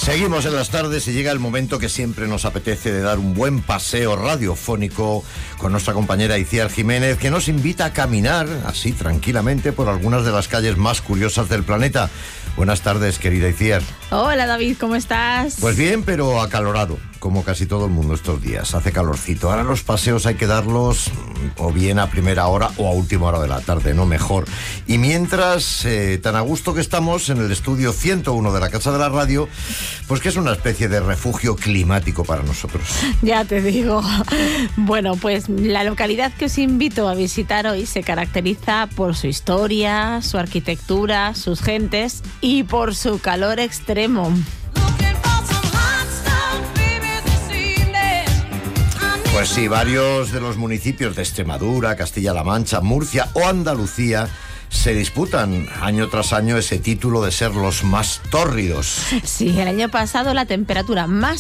Seguimos en las tardes y llega el momento que siempre nos apetece de dar un buen paseo radiofónico con nuestra compañera Itziar Jiménez, que nos invita a caminar así tranquilamente por algunas de las calles más curiosas del planeta. Buenas tardes, querida Itziar. Hola, David, ¿cómo estás? Pues bien, pero acalorado, como casi todo el mundo estos días. Hace calorcito. Ahora los paseos hay que darlos o bien a primera hora o a última hora de la tarde, no mejor. Y mientras, tan a gusto que estamos en el estudio 101 de la Casa de la Radio, pues que es una especie de refugio climático para nosotros. Ya te digo. Bueno, pues la localidad que os invito a visitar hoy se caracteriza por su historia, su arquitectura, sus gentes y por su calor extremo. Pues sí, varios de los municipios de Extremadura, Castilla-La Mancha, Murcia o Andalucía se disputan año tras año ese título de ser los más tórridos. Sí, el año pasado la temperatura más